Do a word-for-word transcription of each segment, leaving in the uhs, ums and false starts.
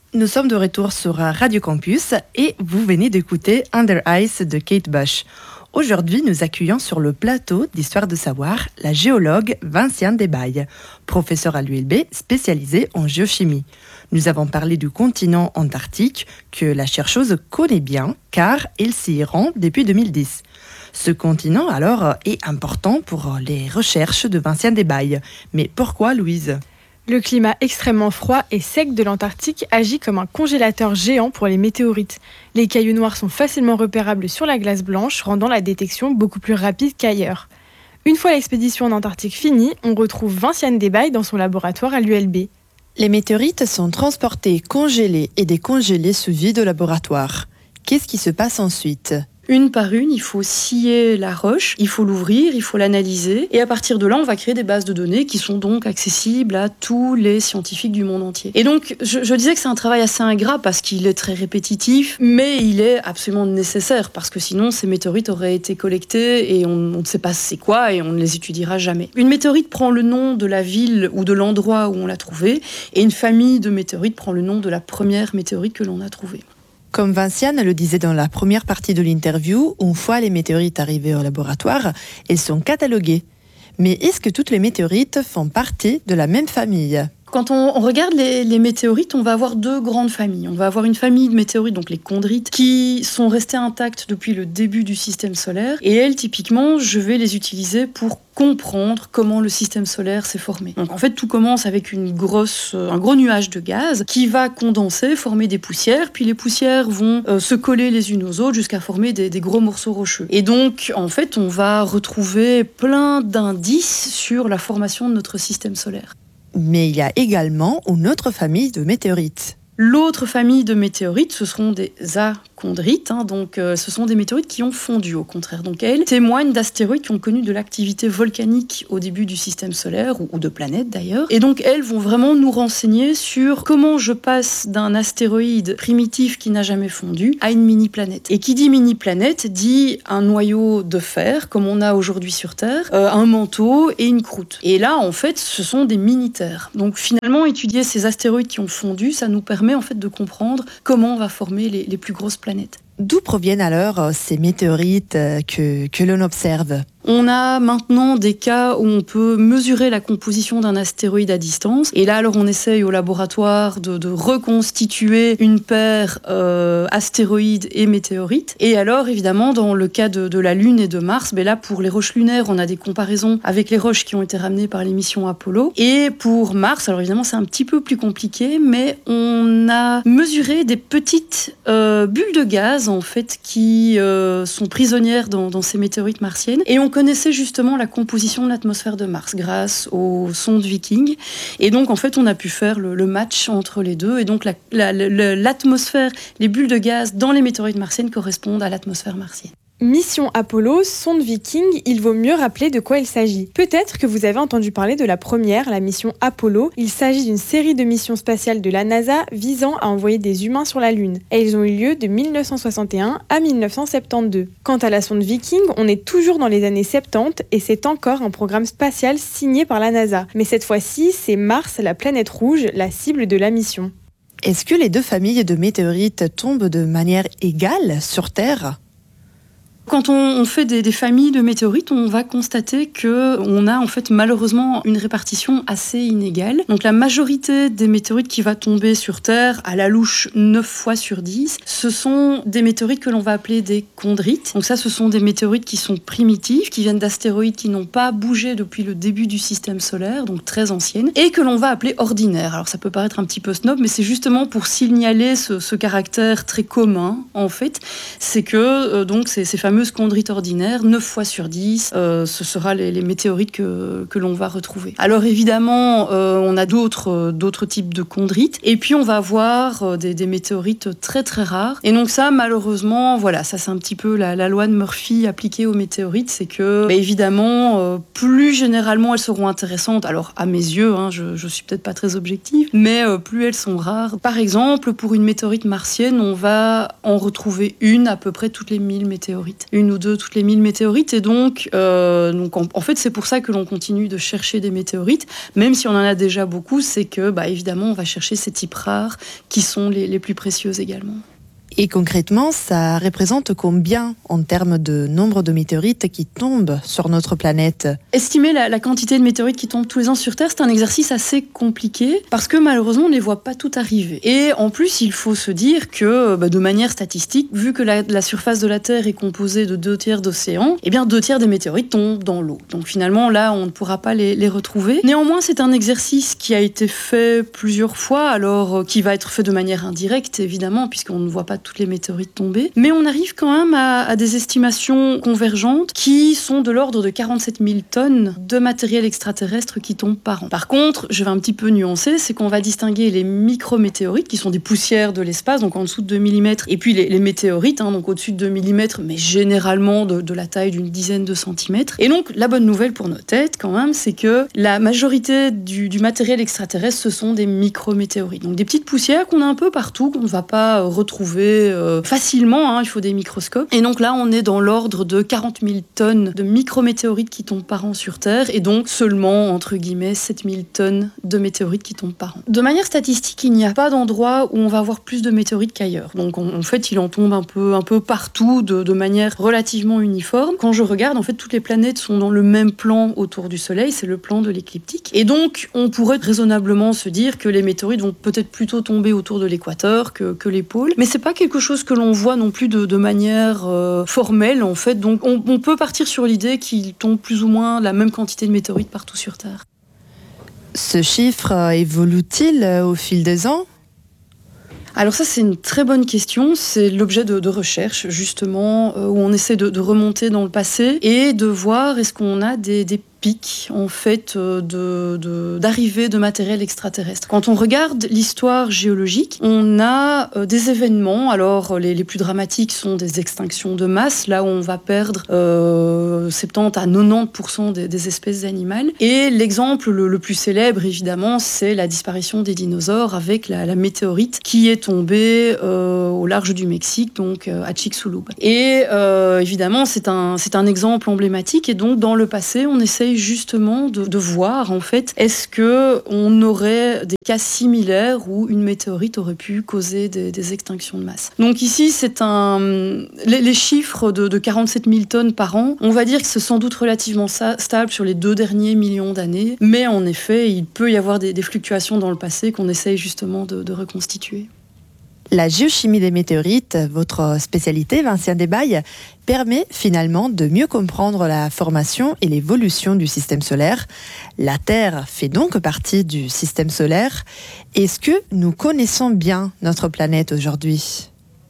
Nous sommes de retour sur Radio Campus et vous venez d'écouter Under Ice de Kate Bush. Aujourd'hui, nous accueillons sur le plateau d'Histoire de savoir la géologue Vinciane Desbailles, professeure à l'U L B spécialisée en géochimie. Nous avons parlé du continent antarctique que la chercheuse connaît bien car elle s'y rend depuis deux mille dix. Ce continent alors est important pour les recherches de Vinciane Desbailles. Mais pourquoi, Louise ? Le climat extrêmement froid et sec de l'Antarctique agit comme un congélateur géant pour les météorites. Les cailloux noirs sont facilement repérables sur la glace blanche, rendant la détection beaucoup plus rapide qu'ailleurs. Une fois l'expédition en Antarctique finie, on retrouve Vinciane Desbailles dans son laboratoire à l'U L B. Les météorites sont transportées, congelées et décongelées sous vide au laboratoire. Qu'est-ce qui se passe ensuite ? Une par une, il faut scier la roche, il faut l'ouvrir, il faut l'analyser. Et à partir de là, on va créer des bases de données qui sont donc accessibles à tous les scientifiques du monde entier. Et donc, je, je disais que c'est un travail assez ingrat parce qu'il est très répétitif, mais il est absolument nécessaire parce que sinon, ces météorites auraient été collectées et on, on ne sait pas c'est quoi et on ne les étudiera jamais. Une météorite prend le nom de la ville ou de l'endroit où on l'a trouvée et une famille de météorites prend le nom de la première météorite que l'on a trouvée. Comme Vinciane le disait dans la première partie de l'interview, une fois les météorites arrivées au laboratoire, elles sont cataloguées. Mais est-ce que toutes les météorites font partie de la même famille ? Quand on regarde les, les météorites, on va avoir deux grandes familles. On va avoir une famille de météorites, donc les chondrites, qui sont restées intactes depuis le début du système solaire. Et elles, typiquement, je vais les utiliser pour comprendre comment le système solaire s'est formé. Donc en fait, tout commence avec une grosse, un gros nuage de gaz qui va condenser, former des poussières, puis les poussières vont euh, se coller les unes aux autres jusqu'à former des, des gros morceaux rocheux. Et donc, en fait, on va retrouver plein d'indices sur la formation de notre système solaire. Mais il y a également une autre famille de météorites. L'autre famille de météorites, ce seront des achondrites, hein, donc euh, ce sont des météorites qui ont fondu au contraire. Donc elles témoignent d'astéroïdes qui ont connu de l'activité volcanique au début du système solaire, ou, ou de planètes d'ailleurs. Et donc elles vont vraiment nous renseigner sur comment je passe d'un astéroïde primitif qui n'a jamais fondu à une mini-planète. Et qui dit mini-planète dit un noyau de fer, comme on a aujourd'hui sur Terre, euh, un manteau et une croûte. Et là, en fait, ce sont des mini-terres. Donc finalement, étudier ces astéroïdes qui ont fondu, ça nous permet en fait de comprendre comment on va former les, les plus grosses planètes. D'où proviennent alors ces météorites que, que l'on observe ? On a maintenant des cas où on peut mesurer la composition d'un astéroïde à distance. Et là, alors, on essaye au laboratoire de, de reconstituer une paire euh, astéroïdes et météorites. Et alors, évidemment, dans le cas de, de la Lune et de Mars, ben là, pour les roches lunaires, on a des comparaisons avec les roches qui ont été ramenées par les missions Apollo. Et pour Mars, alors évidemment, c'est un petit peu plus compliqué, mais on a mesuré des petites euh, bulles de gaz, en fait, qui euh, sont prisonnières dans, dans ces météorites martiennes. Et on connaissait justement la composition de l'atmosphère de Mars grâce aux sondes Viking. Et donc, en fait, on a pu faire le, le match entre les deux. Et donc, la, la, la, l'atmosphère, les bulles de gaz dans les météorites martiennes correspondent à l'atmosphère martienne. Mission Apollo, sonde Viking, il vaut mieux rappeler de quoi il s'agit. Peut-être que vous avez entendu parler de la première, la mission Apollo. Il s'agit d'une série de missions spatiales de la NASA visant à envoyer des humains sur la Lune. Elles ont eu lieu de dix-neuf cent soixante et un à dix-neuf cent soixante-douze. Quant à la sonde Viking, on est toujours dans les années soixante-dix et c'est encore un programme spatial signé par la NASA. Mais cette fois-ci, c'est Mars, la planète rouge, la cible de la mission. Est-ce que les deux familles de météorites tombent de manière égale sur Terre ? Quand on, on fait des, des familles de météorites, on va constater qu'on a en fait malheureusement une répartition assez inégale. Donc la majorité des météorites qui va tomber sur Terre, à la louche neuf fois sur dix, ce sont des météorites que l'on va appeler des chondrites. Donc ça, ce sont des météorites qui sont primitives, qui viennent d'astéroïdes qui n'ont pas bougé depuis le début du système solaire, donc très anciennes, et que l'on va appeler ordinaires. Alors ça peut paraître un petit peu snob, mais c'est justement pour signaler ce, ce caractère très commun, en fait, c'est que euh, donc ces, ces fameux chondrites ordinaires, neuf fois sur dix, euh, ce sera les, les météorites que, que l'on va retrouver. Alors évidemment, euh, on a d'autres, euh, d'autres types de chondrites, et puis on va avoir euh, des, des météorites très très rares. Et donc ça, malheureusement, voilà, ça c'est un petit peu la, la loi de Murphy appliquée aux météorites, c'est que, bah, évidemment, euh, plus généralement elles seront intéressantes, alors à mes yeux, hein, je, je suis peut-être pas très objective, mais euh, plus elles sont rares. Par exemple, pour une météorite martienne, on va en retrouver une à peu près toutes les mille météorites. météorites, une ou deux toutes les mille météorites. Et donc, euh, donc en, en fait, c'est pour ça que l'on continue de chercher des météorites, même si on en a déjà beaucoup, c'est que, bah, évidemment, on va chercher ces types rares qui sont les, les plus précieux également. Et concrètement, ça représente combien en termes de nombre de météorites qui tombent sur notre planète ? Estimer la, la quantité de météorites qui tombent tous les ans sur Terre, c'est un exercice assez compliqué parce que malheureusement, on ne les voit pas toutes arriver. Et en plus, il faut se dire que bah, de manière statistique, vu que la, la surface de la Terre est composée de deux tiers d'océan, eh bien deux tiers des météorites tombent dans l'eau. Donc finalement, là, on ne pourra pas les, les retrouver. Néanmoins, c'est un exercice qui a été fait plusieurs fois, alors qui va être fait de manière indirecte, évidemment, puisqu'on ne voit pas toutes les météorites tombées. Mais on arrive quand même à, à des estimations convergentes qui sont de l'ordre de quarante-sept mille tonnes de matériel extraterrestre qui tombe par an. Par contre, je vais un petit peu nuancer, c'est qu'on va distinguer les micrométéorites, qui sont des poussières de l'espace, donc en dessous de deux millimètres, et puis les, les météorites, hein, donc au-dessus de deux millimètres, mais généralement de, de la taille d'une dizaine de centimètres. Et donc, la bonne nouvelle pour nos têtes, quand même, c'est que la majorité du, du matériel extraterrestre, ce sont des micrométéorites. Donc des petites poussières qu'on a un peu partout, qu'on ne va pas retrouver euh, facilement, hein, il faut des microscopes. Et donc là, on est dans l'ordre de quarante mille tonnes de micrométéorites qui tombent par an sur Terre, et donc seulement, entre guillemets, sept mille tonnes de météorites qui tombent par an. De manière statistique, il n'y a pas d'endroit où on va avoir plus de météorites qu'ailleurs. Donc en, en fait, il en tombe un peu, un peu partout, de, de manière relativement uniforme. Quand je regarde, en fait, toutes les planètes sont dans le même plan autour du Soleil, c'est le plan de l'écliptique. Et donc, on pourrait raisonnablement se dire que les météorites vont peut-être plutôt tomber autour de l'équateur que, que les pôles. Mais c'est pas quelque chose que l'on voit non plus de, de manière euh, formelle, en fait. Donc, on, on peut partir sur l'idée qu'il tombe plus ou moins la même quantité de météorites partout sur Terre. Ce chiffre évolue-t-il au fil des ans ? Alors ça, c'est une très bonne question. C'est l'objet de, de recherche, justement, euh, où on essaie de, de remonter dans le passé et de voir est-ce qu'on a des, des pic en fait de, de, d'arrivée de matériel extraterrestre. Quand on regarde l'histoire géologique, on a euh, des événements. Alors les, les plus dramatiques sont des extinctions de masse, là où on va perdre euh, soixante-dix à quatre-vingt-dix pour cent des, des espèces animales. Et l'exemple le, le plus célèbre, évidemment, c'est la disparition des dinosaures avec la, la météorite qui est tombée euh, au large du Mexique, donc euh, à Chicxulub. Et euh, évidemment, c'est un, c'est un exemple emblématique. Et donc, dans le passé, on essaye justement de, de voir, en fait, est-ce qu'on aurait des cas similaires où une météorite aurait pu causer des, des extinctions de masse. Donc ici, c'est un... Les, les chiffres de, de quarante-sept mille tonnes par an, on va dire que c'est sans doute relativement sa- stable sur les deux derniers millions d'années, mais en effet, il peut y avoir des, des fluctuations dans le passé qu'on essaye justement de, de reconstituer. La géochimie des météorites, votre spécialité, Vincien Desbailles, permet finalement de mieux comprendre la formation et l'évolution du système solaire. La Terre fait donc partie du système solaire. Est-ce que nous connaissons bien notre planète aujourd'hui ?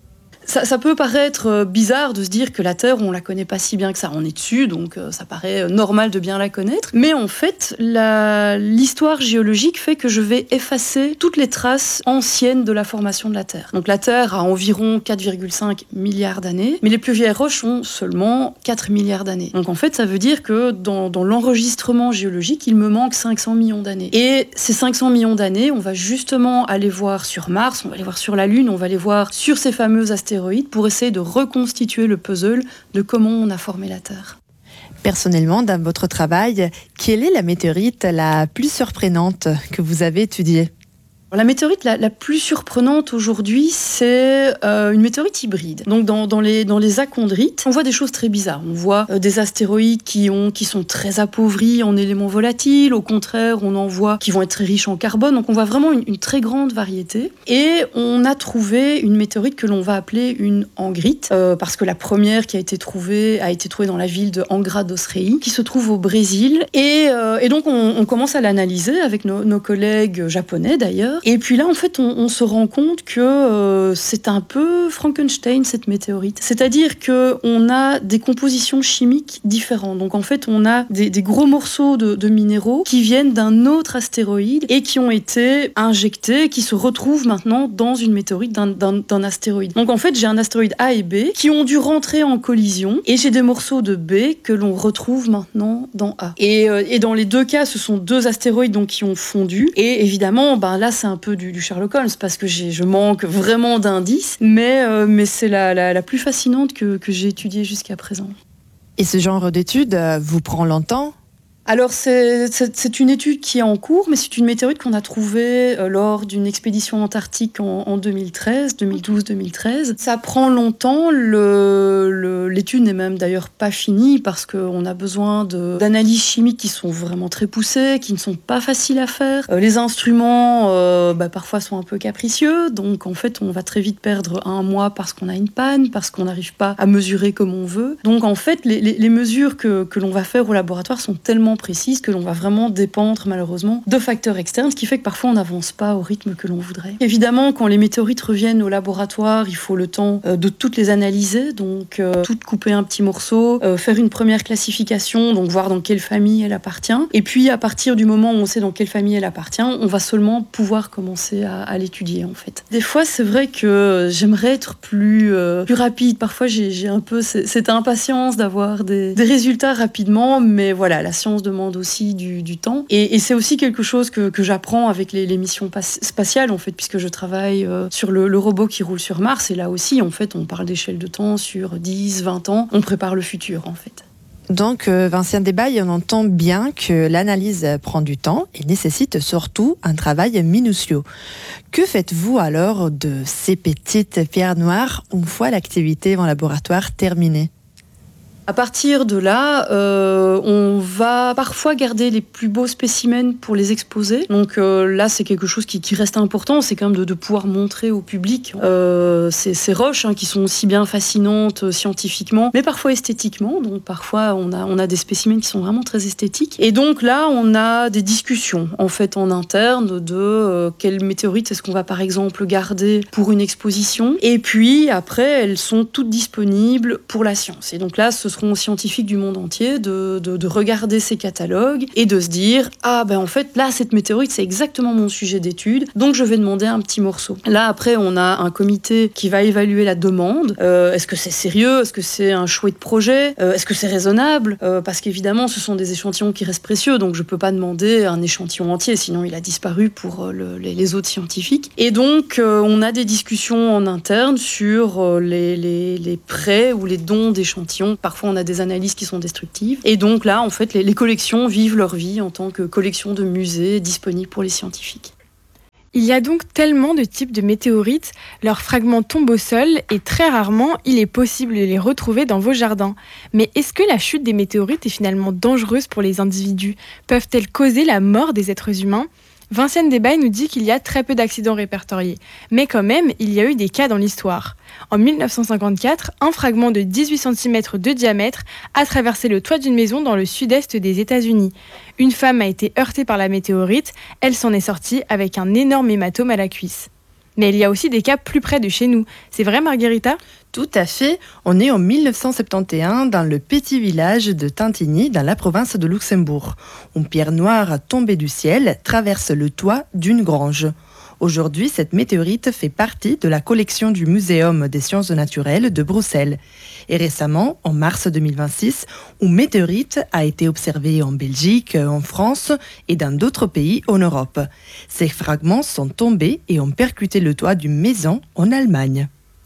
Ça, ça peut paraître bizarre de se dire que la Terre, on la connaît pas si bien que ça. On est dessus, donc ça paraît normal de bien la connaître. Mais en fait, la, l'histoire géologique fait que je vais effacer toutes les traces anciennes de la formation de la Terre. Donc la Terre a environ quatre virgule cinq milliards d'années, mais les plus vieilles roches ont seulement quatre milliards d'années. Donc en fait, ça veut dire que dans, dans l'enregistrement géologique, il me manque cinq cents millions d'années. Et ces cinq cents millions d'années, on va justement aller voir sur Mars, on va aller voir sur la Lune, on va aller voir sur ces fameux astéroïdes, pour essayer de reconstituer le puzzle de comment on a formé la Terre. Personnellement, dans votre travail, quelle est la météorite la plus surprenante que vous avez étudiée ? La météorite la, la plus surprenante aujourd'hui, c'est euh, une météorite hybride. Donc dans, dans, les, dans les achondrites, on voit des choses très bizarres. On voit euh, des astéroïdes qui, ont, qui sont très appauvris en éléments volatiles. Au contraire, on en voit qui vont être très riches en carbone. Donc on voit vraiment une, une très grande variété. Et on a trouvé une météorite que l'on va appeler une angrite, euh, parce que la première qui a été trouvée a été trouvée dans la ville de Angra dos Reis, qui se trouve au Brésil. Et, euh, et donc on, on commence à l'analyser avec nos, nos collègues japonais d'ailleurs. Et puis là, en fait, on, on se rend compte que euh, c'est un peu Frankenstein, cette météorite. C'est-à-dire qu'on a des compositions chimiques différentes. Donc, en fait, on a des, des gros morceaux de, de minéraux qui viennent d'un autre astéroïde et qui ont été injectés, qui se retrouvent maintenant dans une météorite d'un, d'un, d'un astéroïde. Donc, en fait, j'ai un astéroïde A et B qui ont dû rentrer en collision et j'ai des morceaux de B que l'on retrouve maintenant dans A. Et, euh, et dans les deux cas, ce sont deux astéroïdes donc, qui ont fondu. Et évidemment, ben, là, c'est un peu du, du Sherlock Holmes parce que j'ai, je manque vraiment d'indices, mais, euh, mais c'est la, la, la plus fascinante que, que j'ai étudiée jusqu'à présent. Et ce genre d'étude euh, vous prend longtemps ? Alors, c'est, c'est, c'est une étude qui est en cours, mais c'est une météorite qu'on a trouvée euh, lors d'une expédition antarctique en, en deux mille treize, deux mille douze deux mille treize. Ça prend longtemps. Le, le, l'étude n'est même d'ailleurs pas finie parce qu'on a besoin de, d'analyses chimiques qui sont vraiment très poussées, qui ne sont pas faciles à faire. Euh, les instruments, euh, bah, parfois, sont un peu capricieux. Donc, en fait, on va très vite perdre un mois parce qu'on a une panne, parce qu'on n'arrive pas à mesurer comme on veut. Donc, en fait, les, les, les mesures que, que l'on va faire au laboratoire sont tellement précise que l'on va vraiment dépendre malheureusement de facteurs externes, ce qui fait que parfois on n'avance pas au rythme que l'on voudrait. Évidemment, quand les météorites reviennent au laboratoire, il faut le temps euh, de toutes les analyser, donc euh, toutes couper un petit morceau, euh, faire une première classification, donc voir dans quelle famille elle appartient. Et puis à partir du moment où on sait dans quelle famille elle appartient, on va seulement pouvoir commencer à, à l'étudier en fait. Des fois, c'est vrai que j'aimerais être plus, euh, plus rapide. Parfois, j'ai, j'ai un peu cette, cette impatience d'avoir des, des résultats rapidement, mais voilà, la science demande aussi du, du temps. Et, et c'est aussi quelque chose que, que j'apprends avec les, les missions pas, spatiales, en fait, puisque je travaille euh, sur le, le robot qui roule sur Mars. Et là aussi, en fait, on parle d'échelle de temps sur dix, vingt ans. On prépare le futur, en fait. Donc, euh, Vinciane Desbailles, on entend bien que l'analyse prend du temps et nécessite surtout un travail minutieux. Que faites-vous alors de ces petites pierres noires une fois l'activité en laboratoire terminée ? À partir de là, euh, on va parfois garder les plus beaux spécimens pour les exposer. Donc euh, là, c'est quelque chose qui, qui reste important, c'est quand même de, de pouvoir montrer au public euh, ces, ces roches hein, qui sont aussi bien fascinantes euh, scientifiquement, mais parfois esthétiquement. Donc parfois, on a, on a des spécimens qui sont vraiment très esthétiques. Et donc là, on a des discussions en fait en interne de euh, quelle météorite est-ce qu'on va par exemple garder pour une exposition. Et puis après, elles sont toutes disponibles pour la science. Et donc là, ce seront aux scientifiques du monde entier de, de, de regarder ces catalogues et de se dire « Ah ben en fait, là, cette météorite, c'est exactement mon sujet d'étude, donc je vais demander un petit morceau. » Là, après, on a un comité qui va évaluer la demande. Euh, est-ce que c'est sérieux ? Est-ce que c'est un chouette projet ? euh, Est-ce que c'est raisonnable ? euh, Parce qu'évidemment, ce sont des échantillons qui restent précieux, donc je peux pas demander un échantillon entier, sinon il a disparu pour le, les, les autres scientifiques. Et donc, euh, on a des discussions en interne sur euh, les, les, les prêts ou les dons d'échantillons. Parfois, on a des analyses qui sont destructives. Et donc là, en fait, les, les collections vivent leur vie en tant que collection de musées disponibles pour les scientifiques. Il y a donc tellement de types de météorites, leurs fragments tombent au sol et très rarement, il est possible de les retrouver dans vos jardins. Mais est-ce que la chute des météorites est finalement dangereuse pour les individus ? Peuvent-elles causer la mort des êtres humains ? Vinciane Desbailles nous dit qu'il y a très peu d'accidents répertoriés. Mais quand même, il y a eu des cas dans l'histoire. En dix-neuf cent cinquante-quatre, un fragment de dix-huit centimètres de diamètre a traversé le toit d'une maison dans le sud-est des États-Unis. Une femme a été heurtée par la météorite, elle s'en est sortie avec un énorme hématome à la cuisse. Mais il y a aussi des cas plus près de chez nous. C'est vrai, Margherita ? Tout à fait. On est en dix-neuf cent soixante et onze dans le petit village de Tintigny, dans la province de Luxembourg. Une pierre noire tombée du ciel traverse le toit d'une grange. Aujourd'hui, cette météorite fait partie de la collection du Muséum des sciences naturelles de Bruxelles. Et récemment, en mars deux mille vingt-six, une météorite a été observée en Belgique, en France et dans d'autres pays en Europe. Ces fragments sont tombés et ont percuté le toit d'une maison en Allemagne.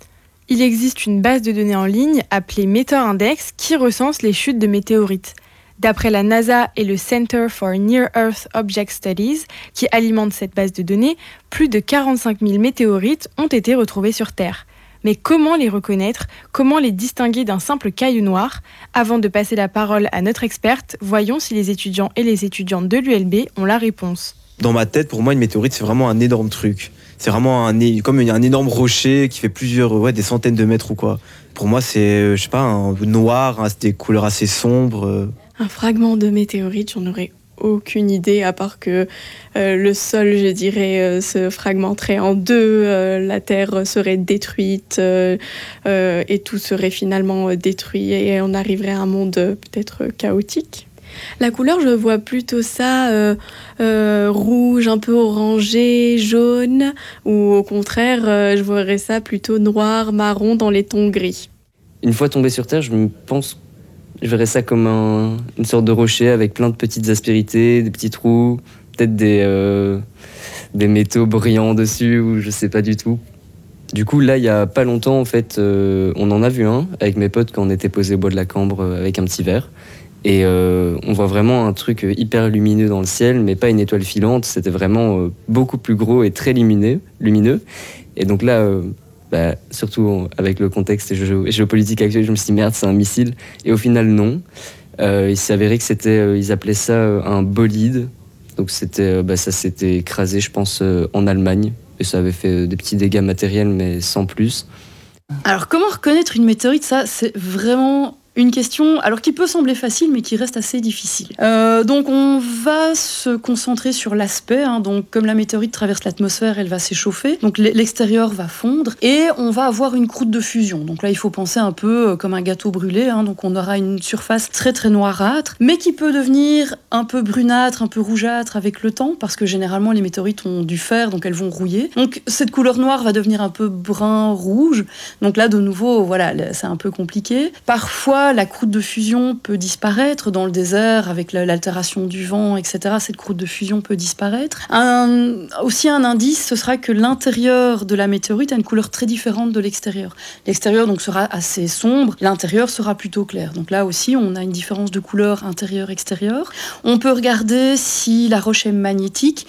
Il existe une base de données en ligne appelée Meteor Index qui recense les chutes de météorites. D'après la NASA et le Center for Near Earth Object Studies, qui alimentent cette base de données, plus de quarante-cinq mille météorites ont été retrouvées sur Terre. Mais comment les reconnaître ? Comment les distinguer d'un simple caillou noir ? Avant de passer la parole à notre experte, voyons si les étudiants et les étudiantes de l'U L B ont la réponse. Dans ma tête, pour moi, une météorite, c'est vraiment un énorme truc. C'est vraiment un, comme un énorme rocher qui fait plusieurs, ouais, des centaines de mètres ou quoi. Pour moi, c'est, je sais pas, un noir, hein, c'est des couleurs assez sombres. Un fragment de météorite, j'en aurais aucune idée, à part que euh, le sol, je dirais, euh, se fragmenterait en deux, euh, la Terre serait détruite euh, euh, et tout serait finalement euh, détruit et on arriverait à un monde euh, peut-être chaotique. La couleur, je vois plutôt ça euh, euh, rouge, un peu orangé, jaune, ou au contraire, euh, je verrais ça plutôt noir, marron dans les tons gris. Une fois tombé sur Terre, je me pense, je verrais ça comme un, une sorte de rocher avec plein de petites aspérités, des petits trous, peut-être des, euh, des métaux brillants dessus ou je sais pas du tout. Du coup, là, il y a pas longtemps, en fait, euh, on en a vu un avec mes potes quand on était posé au bois de la Cambre euh, avec un petit verre. Et euh, on voit vraiment un truc hyper lumineux dans le ciel, mais pas une étoile filante. C'était vraiment euh, beaucoup plus gros et très lumineux. lumineux. Et donc là, euh, bah, surtout avec le contexte géo- géopolitique actuel, je me suis dit merde, c'est un missile. Et au final, non. Euh, il s'est avéré que c'était, euh, ils appelaient ça euh, un bolide. Donc c'était, euh, bah, ça s'était écrasé, je pense, euh, en Allemagne. Et ça avait fait des petits dégâts matériels, mais sans plus. Alors, comment reconnaître une météorite ? Ça, c'est vraiment une question, alors qui peut sembler facile, mais qui reste assez difficile. Euh, donc, on va se concentrer sur l'aspect. Hein, donc, comme la météorite traverse l'atmosphère, elle va s'échauffer. Donc, l'extérieur va fondre et on va avoir une croûte de fusion. Donc là, il faut penser un peu comme un gâteau brûlé. Hein, donc, on aura une surface très très noirâtre, mais qui peut devenir un peu brunâtre, un peu rougeâtre avec le temps, parce que généralement, les météorites ont du fer, donc elles vont rouiller. Donc, cette couleur noire va devenir un peu brun-rouge. Donc là, de nouveau, voilà, c'est un peu compliqué. Parfois, la croûte de fusion peut disparaître dans le désert avec l'altération du vent, et cetera. Cette croûte de fusion peut disparaître. Un, aussi, un indice, ce sera que l'intérieur de la météorite a une couleur très différente de l'extérieur. L'extérieur donc sera assez sombre, l'intérieur sera plutôt clair. Donc là aussi, on a une différence de couleur intérieure-extérieure. On peut regarder si la roche est magnétique.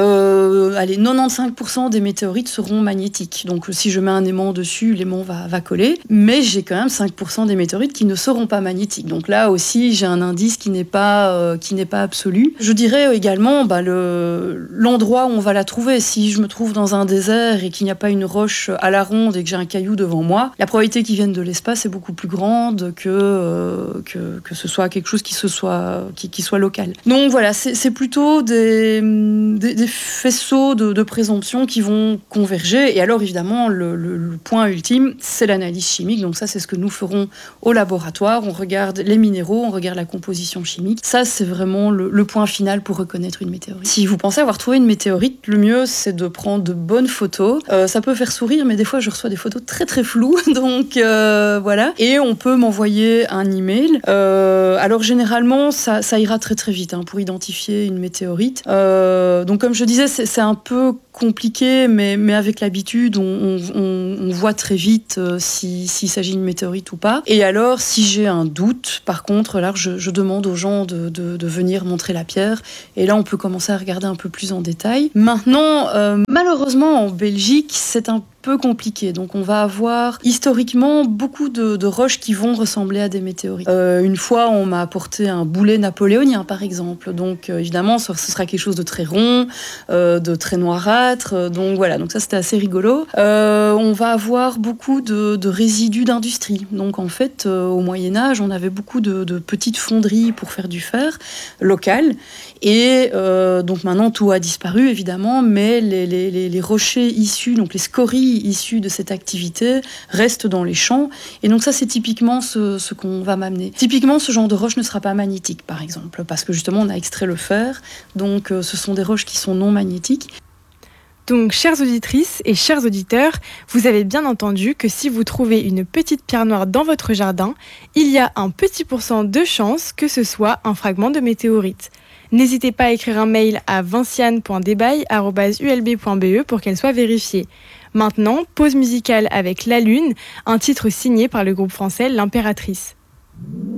Euh, allez, quatre-vingt-quinze pour cent des météorites seront magnétiques. Donc si je mets un aimant dessus, l'aimant va, va coller. Mais j'ai quand même cinq pour cent des météorites qui ne seront pas magnétiques. Donc là aussi, j'ai un indice qui n'est pas, euh, qui n'est pas absolu. Je dirais également bah, le, l'endroit où on va la trouver. Si je me trouve dans un désert et qu'il n'y a pas une roche à la ronde et que j'ai un caillou devant moi, la probabilité qu'il vienne de l'espace est beaucoup plus grande que, euh, que, que ce soit quelque chose qui, se soit, qui, qui soit local. Donc voilà, c'est, c'est plutôt des, des, des faisceaux de, de présomption qui vont converger. Et alors évidemment, le, le, le point ultime, c'est l'analyse chimique. Donc ça, c'est ce que nous ferons au laboratoire. On regarde les minéraux, on regarde la composition chimique. Ça, c'est vraiment le, le point final pour reconnaître une météorite. Si vous pensez avoir trouvé une météorite, le mieux, c'est de prendre de bonnes photos. Euh, ça peut faire sourire, mais des fois, je reçois des photos très très floues. Donc euh, voilà. Et on peut m'envoyer un email. Euh, alors généralement, ça, ça ira très très vite hein, pour identifier une météorite. Euh, donc comme je disais, c'est, c'est un peu compliqué, mais, mais avec l'habitude, on, on, on voit très vite euh, si, s'il s'agit d'une météorite ou pas. Et alors, si j'ai un doute, par contre, là, je, je demande aux gens de, de, de venir montrer la pierre. Et là, on peut commencer à regarder un peu plus en détail. Maintenant, euh, malheureusement, en Belgique, c'est un peu compliqué. Donc, on va avoir historiquement beaucoup de, de roches qui vont ressembler à des météorites. Euh, une fois, on m'a apporté un boulet napoléonien, par exemple. Donc, euh, évidemment, ce, ce sera quelque chose de très rond, euh, de très noirâtre. Donc, voilà. Donc, ça, c'était assez rigolo. Euh, on va avoir beaucoup de, de résidus d'industrie. Donc, en fait, euh, au Moyen-Âge, on avait beaucoup de, de petites fonderies pour faire du fer local. Et euh, donc, maintenant, tout a disparu, évidemment, mais les, les, les, les rochers issus, donc les scories issus de cette activité restent dans les champs. Et donc ça, c'est typiquement ce, ce qu'on va m'amener. Typiquement, ce genre de roche ne sera pas magnétique, par exemple, parce que justement, on a extrait le fer. Donc, euh, ce sont des roches qui sont non magnétiques. Donc, chères auditrices et chers auditeurs, vous avez bien entendu que si vous trouvez une petite pierre noire dans votre jardin, il y a un petit pourcent de chance que ce soit un fragment de météorite. N'hésitez pas à écrire un mail à vinciane point debaille arobase u l b point b e pour qu'elle soit vérifiée. Maintenant, pause musicale avec La Lune, un titre signé par le groupe français L'Impératrice.